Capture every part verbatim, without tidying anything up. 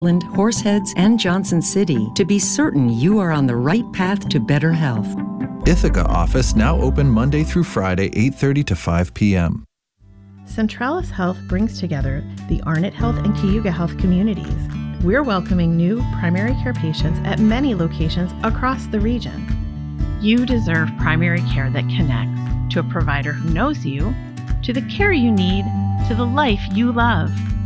Horseheads, and Johnson City to be certain you are on the right path to better health. Ithaca office now open Monday through Friday, eight thirty to five p.m. Centralis Health brings together the Arnott Health and Cayuga Health communities. We're welcoming new primary care patients at many locations across the region. You deserve primary care that connects to a provider who knows you, to the care you need, to the life you love.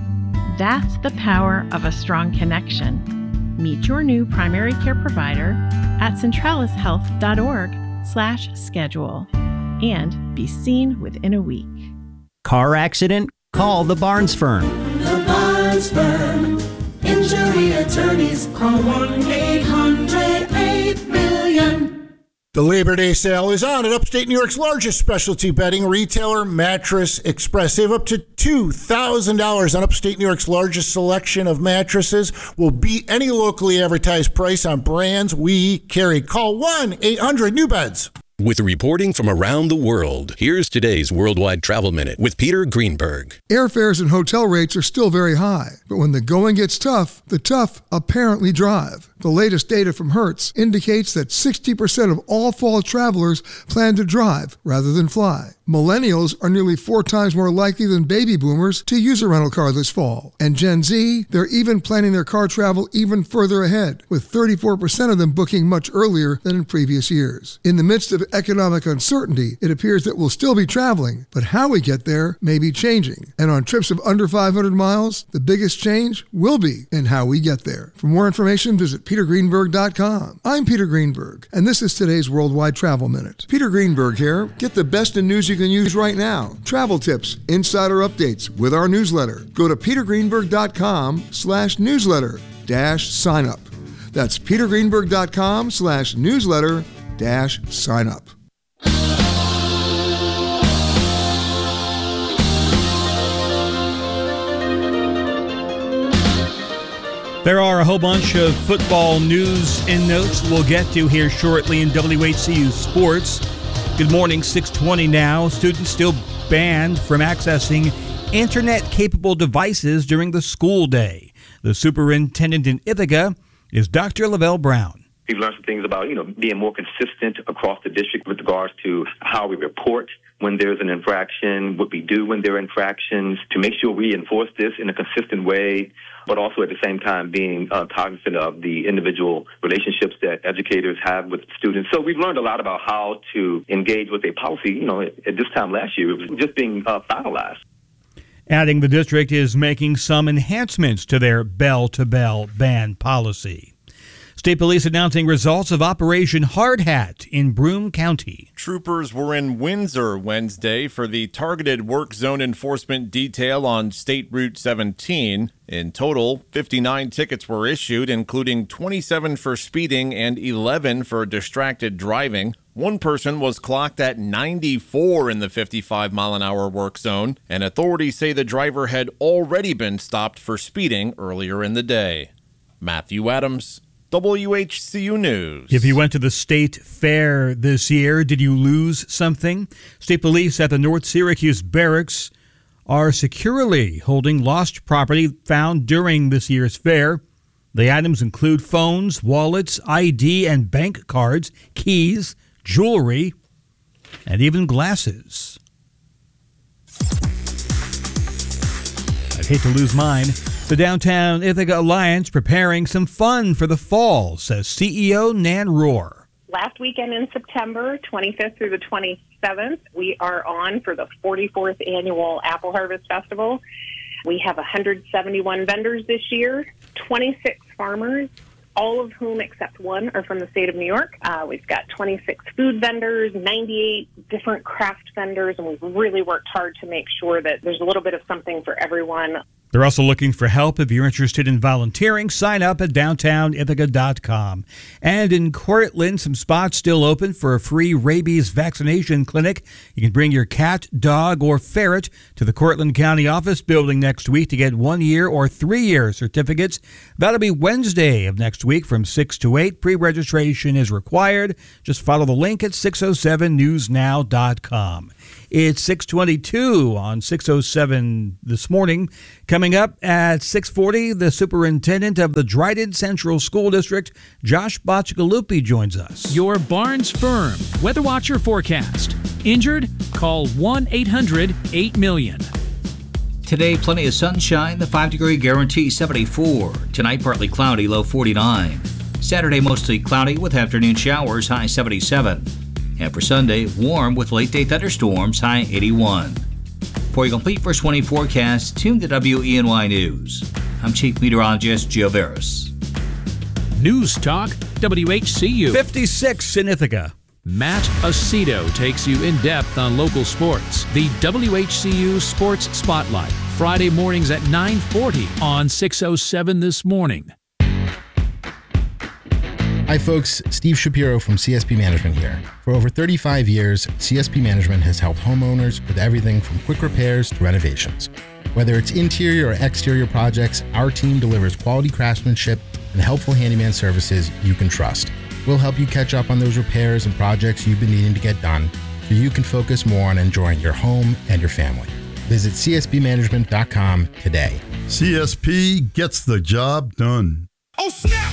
That's the power of a strong connection. Meet your new primary care provider at centralishealth.org slash schedule and be seen within a week. Car accident? Call the Barnes Firm. The Barnes Firm. Injury attorneys. Call one eight hundred eight million. The Labor Day sale is on at upstate New York's largest specialty bedding retailer, Mattress Express. Save up to two thousand dollars on upstate New York's largest selection of mattresses. Will beat any locally advertised price on brands we carry. Call one eight hundred new beds. With reporting from around the world, here's today's Worldwide Travel Minute with Peter Greenberg. Airfares and hotel rates are still very high, but when the going gets tough, the tough apparently drive. The latest data from Hertz indicates that sixty percent of all fall travelers plan to drive rather than fly. Millennials are nearly four times more likely than baby boomers to use a rental car this fall. And Gen Z, they're even planning their car travel even further ahead, with thirty-four percent of them booking much earlier than in previous years. In the midst of economic uncertainty, it appears that we'll still be traveling, but how we get there may be changing. And on trips of under five hundred miles, the biggest change will be in how we get there. For more information, visit peter greenberg dot com. I'm Peter Greenberg, and this is today's Worldwide Travel Minute. Peter Greenberg here. Get the best in news you can use right now. Travel tips, insider updates with our newsletter. Go to peter greenberg dot com slash newsletter dash sign up. That's peter greenberg dot com slash newsletter dash sign up. There are a whole bunch of football news and notes we'll get to here shortly in W H C U Sports. Good morning, six twenty now. Students still banned from accessing internet-capable devices during the school day. The superintendent in Ithaca is Doctor Lavelle Brown. We've learned some things about, you know, being more consistent across the district with regards to how we report when there's an infraction, what we do when there are infractions, to make sure we enforce this in a consistent way, but also at the same time being uh, cognizant of the individual relationships that educators have with students. So we've learned a lot about how to engage with a policy. You know, at, at this time last year, it was just being uh, finalized. Adding the district is making some enhancements to their bell-to-bell ban policy. State Police announcing results of Operation Hard Hat in Broome County. Troopers were in Windsor Wednesday for the targeted work zone enforcement detail on State Route seventeen. In total, fifty-nine tickets were issued, including twenty-seven for speeding and eleven for distracted driving. One person was clocked at ninety-four in the fifty-five mile an hour work zone, and authorities say the driver had already been stopped for speeding earlier in the day. Matthew Adams, W H C U News. If you went to the state fair this year, did you lose something? State Police at the North Syracuse Barracks are securely holding lost property found during this year's fair. The items include phones, wallets, I D and bank cards, keys, jewelry, and even glasses. I'd hate to lose mine. The Downtown Ithaca Alliance preparing some fun for the fall, says C E O Nan Rohr. Last weekend in September, twenty-fifth through the twenty-seventh, we are on for the forty-fourth annual Apple Harvest Festival. We have one hundred seventy-one vendors this year, twenty-six farmers, all of whom except one are from the state of New York. Uh, we've got twenty-six food vendors, ninety-eight different craft vendors, and we've really worked hard to make sure that there's a little bit of something for everyone. They're also looking for help. If you're interested in volunteering, sign up at downtown ithaca dot com. And in Cortland, some spots still open for a free rabies vaccination clinic. You can bring your cat, dog, or ferret to the Cortland County office building next week to get one-year or three-year certificates. That'll be Wednesday of next week from six to eight. Pre-registration is required. Just follow the link at six oh seven news now dot com. It's six twenty-two on six oh seven this morning. Coming up at six forty, the superintendent of the Dryden Central School District, Josh Boccigalupi, joins us. Your Barnes Firm Weather Watcher forecast. Injured? Call one eight hundred eight million. Today, plenty of sunshine, the five-degree guarantee seventy-four. Tonight, partly cloudy, low forty-nine. Saturday, mostly cloudy with afternoon showers, high seventy-seven. And for Sunday, warm with late-day thunderstorms, high eighty-one. For a complete first twenty forecast, tune to W E N Y News. I'm Chief Meteorologist Gio Veras. News Talk, W H C U. fifty-six in Ithaca. Matt Aceto takes you in depth on local sports. The W H C U Sports Spotlight, Friday mornings at nine forty on six oh seven This Morning. Hi folks, Steve Shapiro from C S P Management here. For over thirty-five years, C S P Management has helped homeowners with everything from quick repairs to renovations. Whether it's interior or exterior projects, our team delivers quality craftsmanship and helpful handyman services you can trust. We'll help you catch up on those repairs and projects you've been needing to get done so you can focus more on enjoying your home and your family. Visit C S P management dot com today. C S P gets the job done. Oh snap!